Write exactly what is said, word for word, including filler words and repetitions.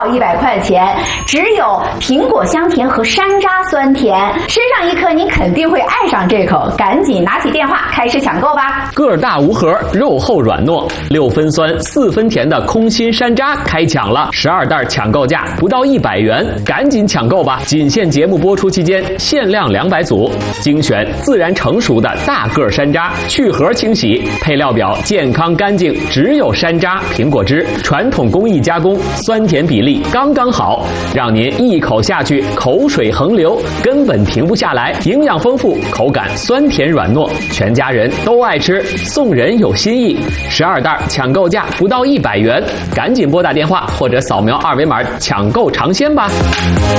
一百块钱，只有苹果香甜和山楂酸甜，吃上一颗你肯定会爱上这口，赶紧拿起电话开始抢购吧！ 个儿大无核，肉厚软糯，六分酸四分甜的空心山楂开抢了，十二袋抢购价不到一百元，赶紧抢购吧！仅限节目播出期间，限量两百组，精选自然成熟的大个山楂，去核清洗，配料表健康干净，只有山楂、苹果汁，传统工艺加工，酸甜比例刚刚好，让您一口下去口水横流，根本停不下来。营养丰富，口感酸甜软糯，全家人都爱吃。送人有心意，十二袋抢购价不到一百元，赶紧拨打电话或者扫描二维码抢购尝鲜吧。